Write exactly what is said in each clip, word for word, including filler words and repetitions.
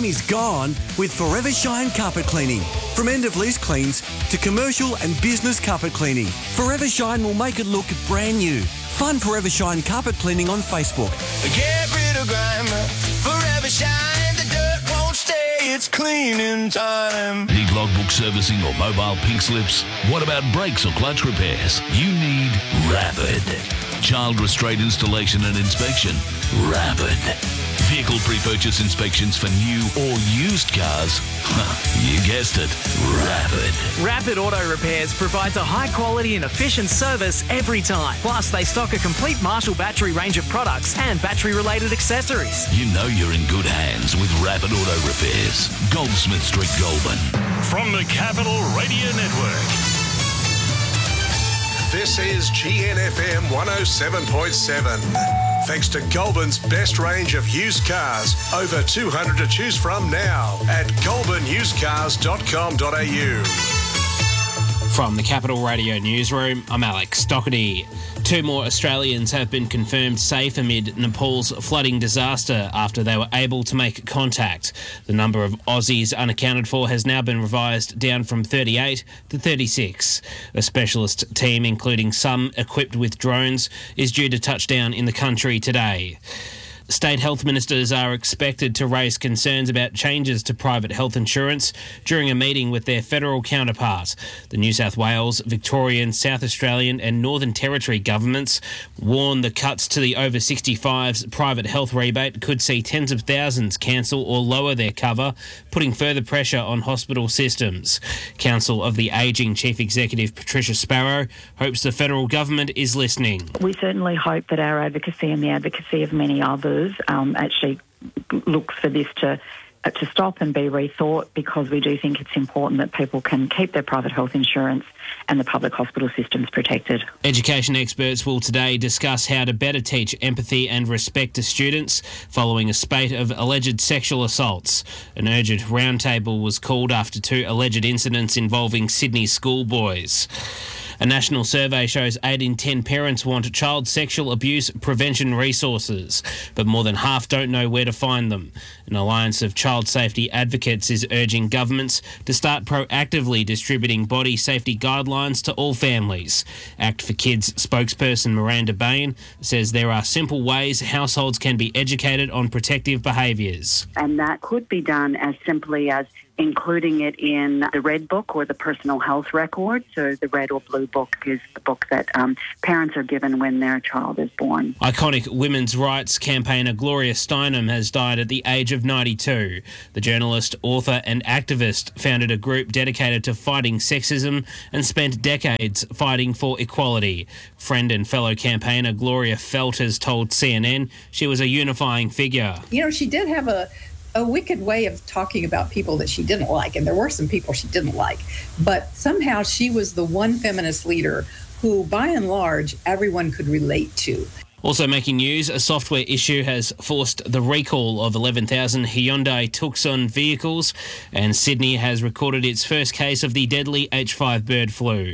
time is gone with Forever Shine Carpet Cleaning. From end-of-lease cleans to commercial and business carpet cleaning, Forever Shine will make it look brand new. Find Forever Shine Carpet Cleaning on Facebook. Get rid of grime, Forever Shine, the dirt won't stay, it's cleaning time. Need logbook servicing or mobile pink slips? What about brakes or clutch repairs? You need Rapid. Child restraint installation and inspection? Rapid. Vehicle pre-purchase inspections for new or used cars? You guessed it, Rapid. Rapid Auto Repairs provides a high-quality and efficient service every time. Plus, they stock a complete Marshall battery range of products and battery-related accessories. You know you're in good hands with Rapid Auto Repairs. Goldsmith Street, Goulburn. From the Capital Radio Network. This is G N F M one oh seven point seven. Thanks to Goulburn's best range of used cars. Over two hundred to choose from now at goulburn used cars dot com dot a u. From the Capital Radio Newsroom, I'm Alex Doherty. Two more Australians have been confirmed safe amid Nepal's flooding disaster after they were able to make contact. The number of Aussies unaccounted for has now been revised down from thirty-eight to thirty-six. A specialist team, including some equipped with drones, is due to touch down in the country today. State health ministers are expected to raise concerns about changes to private health insurance during a meeting with their federal counterpart. The New South Wales, Victorian, South Australian and Northern Territory governments warn the cuts to the over sixty-fives private health rebate could see tens of thousands cancel or lower their cover, putting further pressure on hospital systems. Council of the Ageing Chief Executive Patricia Sparrow hopes the federal government is listening. We certainly hope that our advocacy and the advocacy of many others Um, actually looks for this to uh, to stop and be rethought, because we do think it's important that people can keep their private health insurance and the public hospital systems protected. Education experts will today discuss how to better teach empathy and respect to students following a spate of alleged sexual assaults. An urgent roundtable was called after two alleged incidents involving Sydney schoolboys. A national survey shows eight in ten parents want child sexual abuse prevention resources, but more than half don't know where to find them. An alliance of child safety advocates is urging governments to start proactively distributing body safety guidelines to all families. Act for Kids spokesperson Miranda Bain says there are simple ways households can be educated on protective behaviours. And that could be done as simply as including it in the Red Book or the Personal Health Record. So the Red or Blue Book is the book that um, parents are given when their child is born. Iconic women's rights campaigner Gloria Steinem has died at the age of ninety-two. The journalist, author and activist founded a group dedicated to fighting sexism and spent decades fighting for equality. Friend and fellow campaigner Gloria Felt has told C N N she was a unifying figure. You know, she did have a a wicked way of talking about people that she didn't like, and there were some people she didn't like, but somehow she was the one feminist leader who, by and large, everyone could relate to. Also making news, a software issue has forced the recall of eleven thousand Hyundai Tucson vehicles, and Sydney has recorded its first case of the deadly H five bird flu.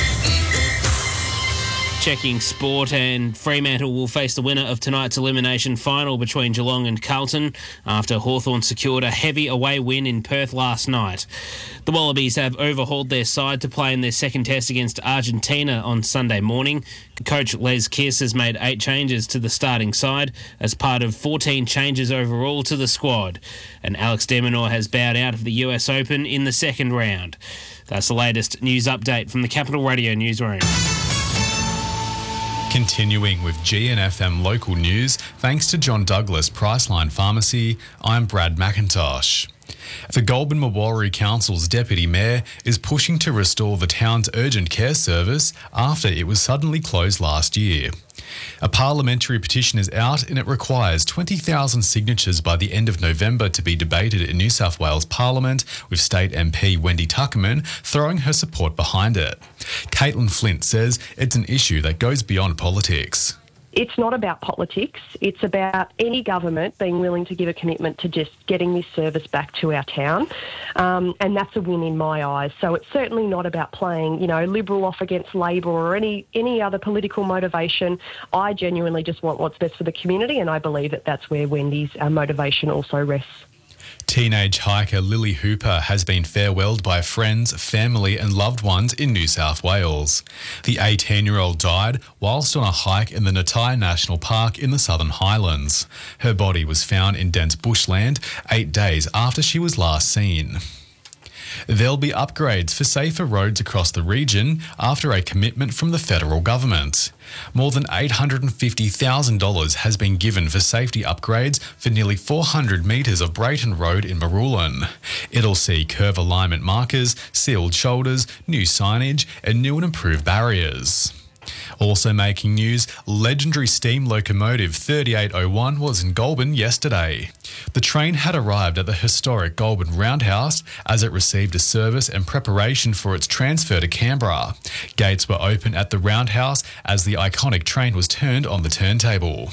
Checking sport, and Fremantle will face the winner of tonight's elimination final between Geelong and Carlton after Hawthorn secured a heavy away win in Perth last night. The Wallabies have overhauled their side to play in their second test against Argentina on Sunday morning. Coach Les Kiss has made eight changes to the starting side as part of fourteen changes overall to the squad. And Alex de Minaur has bowed out of the U S Open in the second round. That's the latest news update from the Capital Radio Newsroom. Continuing with G N F M local news, thanks to John Douglas Priceline Pharmacy, I'm Brad McIntosh. The Goulburn Mwarri Council's Deputy Mayor is pushing to restore the town's urgent care service after it was suddenly closed last year. A parliamentary petition is out and it requires twenty thousand signatures by the end of November to be debated in New South Wales Parliament, with State M P Wendy Tuckerman throwing her support behind it. Caitlin Flint says it's an issue that goes beyond politics. It's not about politics. It's about any government being willing to give a commitment to just getting this service back to our town. Um, and that's a win in my eyes. So it's certainly not about playing, you know, Liberal off against Labor or any, any other political motivation. I genuinely just want what's best for the community, and I believe that that's where Wendy's uh, motivation also rests. Teenage hiker Lily Hooper has been farewelled by friends, family and loved ones in New South Wales. The eighteen-year-old died whilst on a hike in the Natai National Park in the Southern Highlands. Her body was found in dense bushland eight days after she was last seen. There'll be upgrades for safer roads across the region after a commitment from the federal government. More than eight hundred fifty thousand dollars has been given for safety upgrades for nearly four hundred metres of Brayton Road in Marulan. It'll see curve alignment markers, sealed shoulders, new signage and new and improved barriers. Also making news, legendary steam locomotive thirty-eight oh one was in Goulburn yesterday. The train had arrived at the historic Goulburn Roundhouse as it received a service and preparation for its transfer to Canberra. Gates were open at the Roundhouse as the iconic train was turned on the turntable.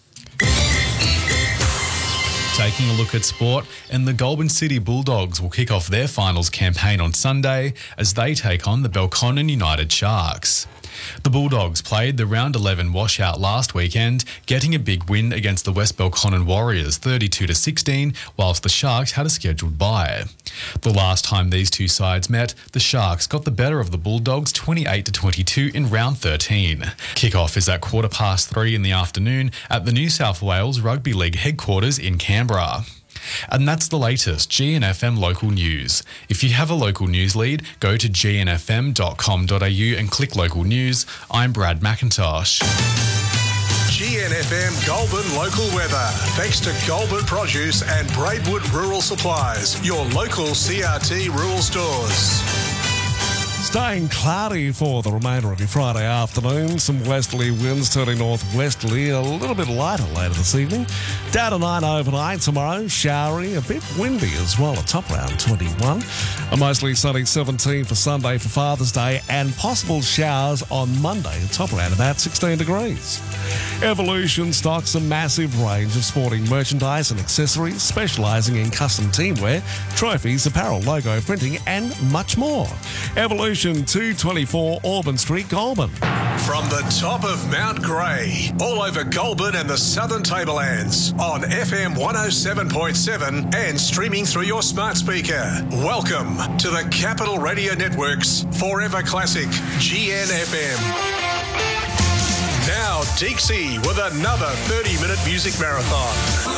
Taking a look at sport, and the Goulburn City Bulldogs will kick off their finals campaign on Sunday as they take on the Belconnen United Sharks. The Bulldogs played the round eleven washout last weekend, getting a big win against the West Belconnen Warriors thirty-two to sixteen, whilst the Sharks had a scheduled bye. The last time these two sides met, the Sharks got the better of the Bulldogs twenty-eight to twenty-two in round thirteen. Kick-off is at quarter past three in the afternoon at the New South Wales Rugby League headquarters in Canberra. And that's the latest G N F M local news. If you have a local news lead, go to g n f m dot com dot a u and click local news. I'm Brad McIntosh. G N F M Goulburn local weather. Thanks to Goulburn Produce and Braidwood Rural Supplies, your local C R T rural stores. Staying cloudy for the remainder of your Friday afternoon. Some westerly winds turning northwesterly, a little bit lighter later this evening. Down to nine overnight tomorrow. Showery, a bit windy as well, at top around twenty-one. A mostly sunny seventeen for Sunday for Father's Day, and possible showers on Monday, at top around about sixteen degrees. Evolution stocks a massive range of sporting merchandise and accessories, specialising in custom teamwear, trophies, apparel, logo printing and much more. Evolution two twenty-four Auburn Street, Goulburn. From the top of Mount Grey, all over Goulburn and the Southern Tablelands, on F M one oh seven point seven and streaming through your smart speaker. Welcome to the Capital Radio Network's Forever Classic G N F M. Now Dixie with another thirty-minute music marathon.